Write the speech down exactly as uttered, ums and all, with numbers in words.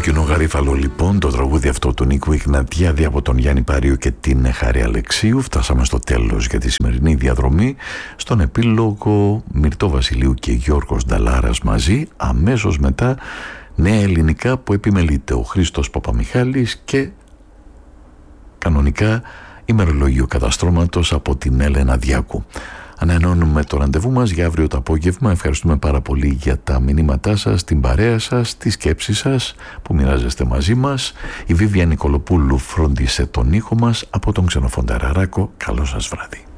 Κόκκινο Γαρίφαλο, λοιπόν, το τραγούδι αυτό του Νίκου Ιγνατιάδη από τον Γιάννη Παρίου και την Χάρη Αλεξίου. Φτάσαμε στο τέλος για τη σημερινή διαδρομή. Στον επίλογο Μυρτώ Βασιλείου και Γιώργος Νταλάρας μαζί. Αμέσως μετά νέα ελληνικά που επιμελείται ο Χρήστος Παπαμιχάλης και κανονικά ημερολόγιο καταστρώματος από την Έλενα Διάκου. Ανανεώνουμε το ραντεβού μας για αύριο το απόγευμα. Ευχαριστούμε πάρα πολύ για τα μηνύματά σας, την παρέα σας, τη σκέψη σας που μοιράζεστε μαζί μας. Η Βίβια Νικολοπούλου φρόντισε τον ήχο μας από τον Ξενοφόντα Ραράκο. Καλό σας βράδυ.